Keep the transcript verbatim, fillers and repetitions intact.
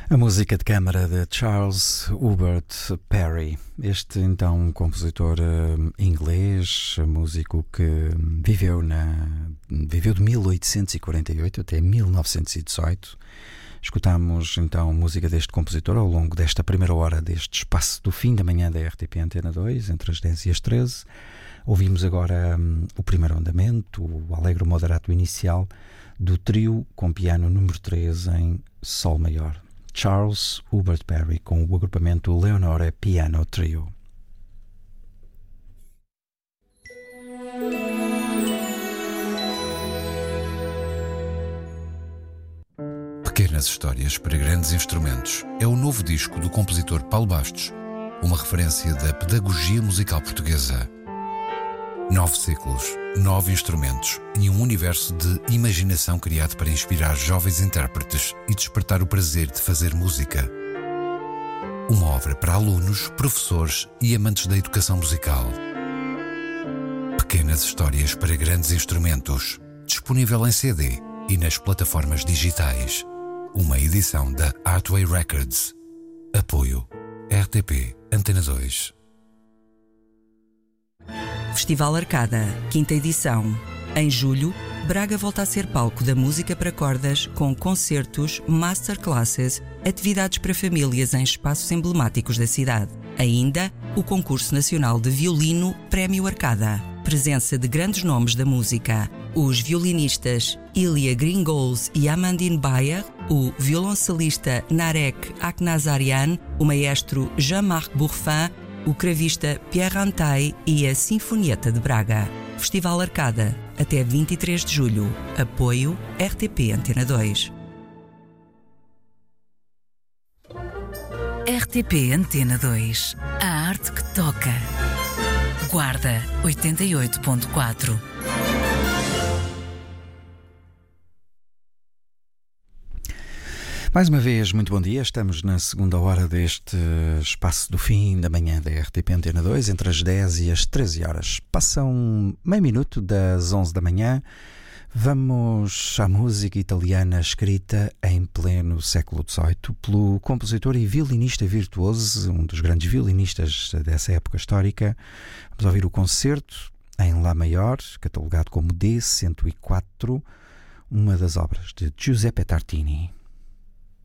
A música de câmara de Charles Hubert Parry, este então um compositor uh, inglês, músico que viveu, na, viveu de mil oitocentos e quarenta e oito até mil novecentos e dezoito. Escutámos então música deste compositor ao longo desta primeira hora deste espaço do fim da manhã da R T P Antena dois, entre as dez e as treze. Ouvimos agora um, o primeiro andamento, o alegre moderato inicial do trio com piano número três em Sol maior. Charles Hubert Parry com o agrupamento Leonore Piano Trio. Pequenas Histórias para Grandes Instrumentos é o novo disco do compositor Paulo Bastos, uma referência da pedagogia musical portuguesa. Nove ciclos, nove instrumentos e um universo de imaginação criado para inspirar jovens intérpretes e despertar o prazer de fazer música. Uma obra para alunos, professores e amantes da educação musical. Pequenas Histórias para Grandes Instrumentos, disponível em C D e nas plataformas digitais. Uma edição da Artway Records. Apoio R T P Antena dois. Festival Arcada, quinta edição. Em julho, Braga volta a ser palco da música para cordas com concertos, masterclasses, atividades para famílias em espaços emblemáticos da cidade. Ainda, o Concurso Nacional de Violino Prémio Arcada. Presença de grandes nomes da música. Os violinistas Ilya Gringols e Amandine Bayer, o violoncelista Narek Aknazarian, o maestro Jean-Marc Bourfin, o cravista Pierre Antaille e a Sinfonieta de Braga. Festival Arcada, até vinte e três de julho. Apoio R T P Antena dois. R T P Antena dois. A arte que toca. Guarda oitenta e oito ponto quatro. Mais uma vez, muito bom dia. Estamos na segunda hora deste espaço do fim da manhã da R T P Antena dois, entre as dez e as treze horas. Passam meio minuto das onze da manhã. Vamos à música italiana escrita em pleno século dezoito pelo compositor e violinista virtuoso, um dos grandes violinistas dessa época histórica. Vamos ouvir o concerto em Lá maior, catalogado como D cento e quatro, uma das obras de Giuseppe Tartini.